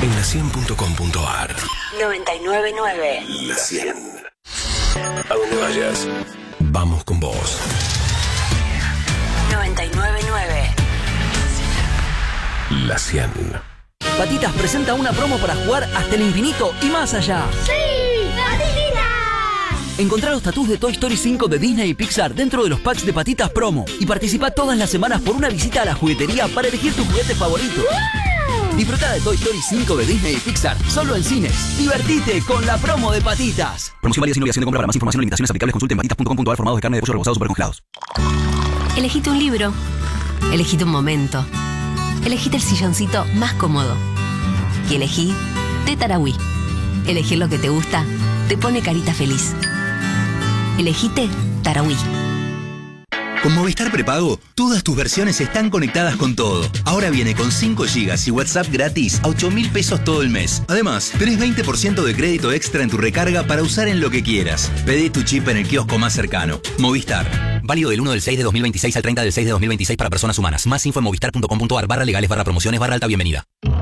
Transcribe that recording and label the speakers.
Speaker 1: en la100.com.ar.
Speaker 2: 999.
Speaker 1: La 100. A donde vayas, vamos con vos.
Speaker 2: 999.
Speaker 1: La 100.
Speaker 3: Patitas presenta una promo para jugar hasta el infinito y más allá.
Speaker 4: ¡Sí! ¡Patitas!
Speaker 3: Encontrá los tatús de Toy Story 5 de Disney y Pixar dentro de los packs de Patitas Promo y participa todas las semanas por una visita a la juguetería para elegir tu juguete favorito.
Speaker 4: ¡Wow!
Speaker 3: Disfruta de Toy Story 5 de Disney y Pixar solo en cines. Divertite con la promo de Patitas. Promoción válida sin obligación de compra. Para más información o limitaciones aplicables consulte en patitas.com.ar. Formados de carne de pollo rebozados super congelados.
Speaker 5: Elegite un libro. Elegite un momento. Elegite el silloncito más cómodo. Y elegí de Tarahui. Elegir lo que te gusta te pone carita feliz. Elegite Tarahui.
Speaker 6: Con Movistar Prepago, todas tus versiones están conectadas con todo. Ahora viene con 5 GB y WhatsApp gratis a 8.000 pesos todo el mes. Además, tenés 20% de crédito extra en tu recarga para usar en lo que quieras. Pedí tu chip en el kiosco más cercano. Movistar.
Speaker 7: Válido del 1 del 6 de 2026 al 30 del 6 de 2026 para personas humanas. Más info en movistar.com.ar/legales/promociones/alta bienvenida.